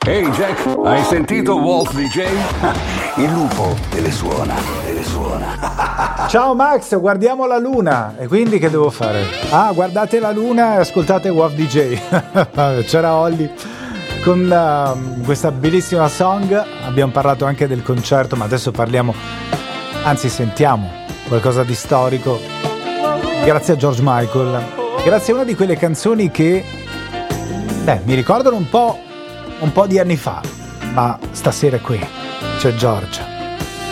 Ehi Jack, hai sentito Wolf DJ? Il lupo te le suona, te le suona. Ciao Max, guardiamo la luna. E quindi che devo fare? Ah, guardate la luna e ascoltate Wolf DJ. C'era Olly con questa bellissima song. Abbiamo parlato anche del concerto, ma adesso sentiamo qualcosa di storico. Grazie a George Michael. Grazie a una di quelle canzoni che mi ricordano un po' di anni fa, ma stasera qui c'è George.